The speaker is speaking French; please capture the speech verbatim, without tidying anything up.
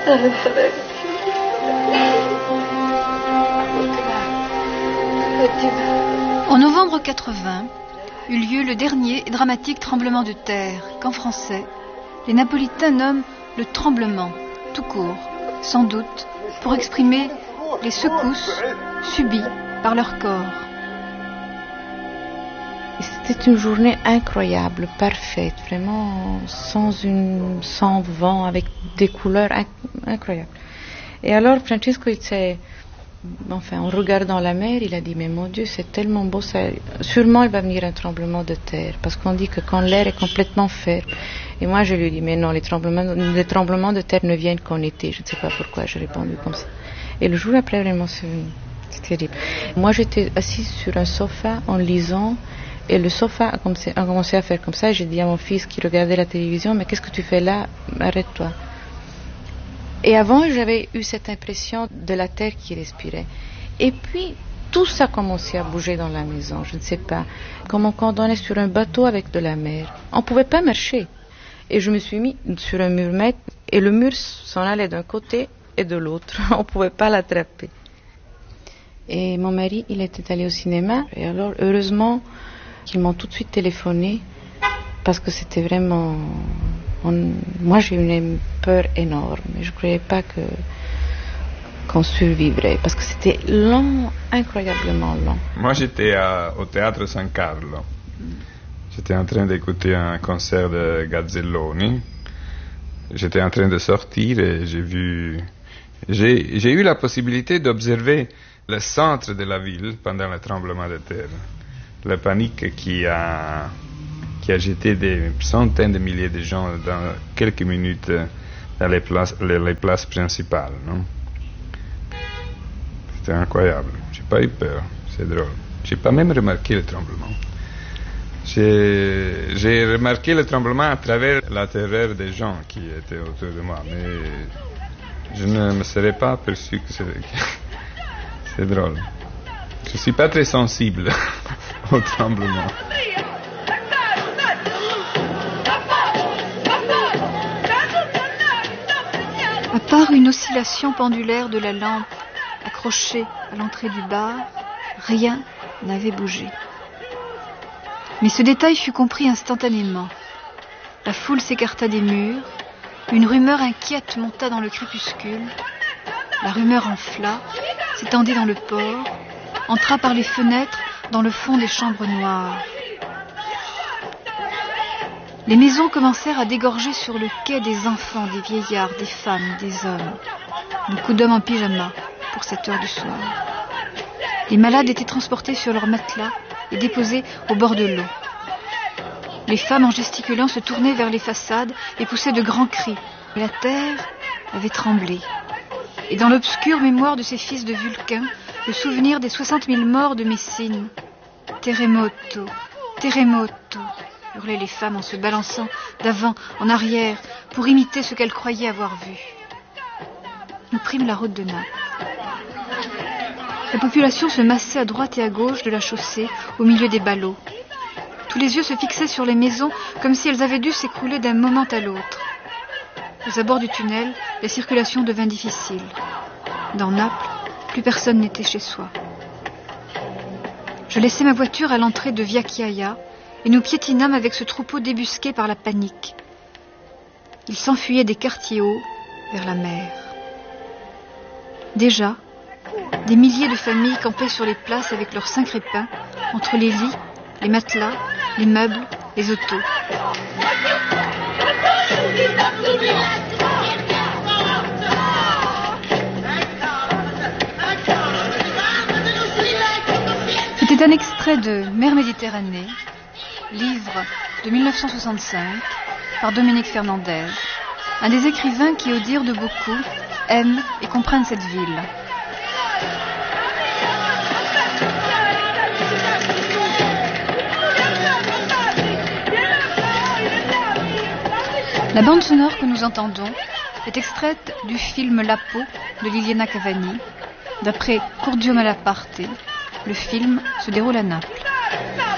En novembre quatre-vingts, eut lieu le dernier et dramatique tremblement de terre qu'en français, les Napolitains nomment le tremblement, tout court, sans doute, pour exprimer les secousses subies par leur corps. C'était une journée incroyable, parfaite, vraiment sans, une, sans vent, avec des couleurs inc- incroyables. Et alors Francesco, il s'est, enfin, en regardant la mer, il a dit, mais mon Dieu, c'est tellement beau, ça, sûrement il va venir un tremblement de terre, parce qu'on dit que quand l'air est complètement ferme, et moi je lui ai dit, mais non, les tremblements, les tremblements de terre ne viennent qu'en été, je ne sais pas pourquoi, j'ai répondu comme ça. Et le jour après, vraiment, c'est venu, c'est terrible. Moi j'étais assise sur un sofa en lisant, et le sofa a commencé, a commencé à faire comme ça, et j'ai dit à mon fils qui regardait la télévision, mais qu'est-ce que tu fais là, arrête-toi. Et avant, j'avais eu cette impression de la terre qui respirait. Et puis, tout ça commençait à bouger dans la maison, je ne sais pas. Comme quand on est sur un bateau avec de la mer. On ne pouvait pas marcher. Et je me suis mis sur un mur mètre, et le mur s'en allait d'un côté et de l'autre. On ne pouvait pas l'attraper. Et mon mari, il était allé au cinéma, et alors, heureusement, ils m'ont tout de suite téléphoné, parce que c'était vraiment... On, moi j'ai eu une peur énorme, je ne croyais pas que, qu'on survivrait, parce que c'était long, incroyablement long. Moi j'étais à, au théâtre San Carlo, j'étais en train d'écouter un concert de Gazzelloni, j'étais en train de sortir et j'ai vu, j'ai, j'ai eu la possibilité d'observer le centre de la ville pendant le tremblement de terre, la panique qui a... qui a jeté des centaines de milliers de gens dans quelques minutes dans les places, les, les places principales, non? C'était incroyable. J'ai pas eu peur, c'est drôle. J'ai pas même remarqué le tremblement. J'ai, j'ai remarqué le tremblement à travers la terreur des gens qui étaient autour de moi, mais je ne me serais pas aperçu que c'est, c'est drôle. Je suis pas très sensible au tremblement. À part une oscillation pendulaire de la lampe accrochée à l'entrée du bar, rien n'avait bougé. Mais ce détail fut compris instantanément. La foule s'écarta des murs, une rumeur inquiète monta dans le crépuscule, la rumeur enfla, s'étendit dans le port, entra par les fenêtres dans le fond des chambres noires. Les maisons commencèrent à dégorger sur le quai des enfants, des vieillards, des femmes, des hommes. Beaucoup d'hommes en pyjama pour cette heure du soir. Les malades étaient transportés sur leurs matelas et déposés au bord de l'eau. Les femmes, en gesticulant, se tournaient vers les façades et poussaient de grands cris. Et la terre avait tremblé. Et dans l'obscure mémoire de ces fils de Vulcain, le souvenir des soixante mille morts de Messine. Terremoto, terremoto, hurlaient les femmes en se balançant d'avant en arrière pour imiter ce qu'elles croyaient avoir vu. Nous prîmes la route de Naples. La population se massait à droite et à gauche de la chaussée, au milieu des ballots. Tous les yeux se fixaient sur les maisons comme si elles avaient dû s'écrouler d'un moment à l'autre. Aux abords du tunnel, la circulation devint difficile. Dans Naples, plus personne n'était chez soi. Je laissai ma voiture à l'entrée de Via Chiaia et nous piétinâmes avec ce troupeau débusqué par la panique. Il s'enfuyait des quartiers hauts vers la mer. Déjà, des milliers de familles campaient sur les places avec leurs cinq crépins, entre les lits, les matelas, les meubles, les autos. C'était un extrait de Mer Méditerranée, livre de mille neuf cent soixante-cinq, par Dominique Fernandez, un des écrivains qui, au dire de beaucoup, aiment et comprennent cette ville. La bande sonore que nous entendons est extraite du film La peau de Liliana Cavani. D'après Curzio Malaparte, le film se déroule à Naples.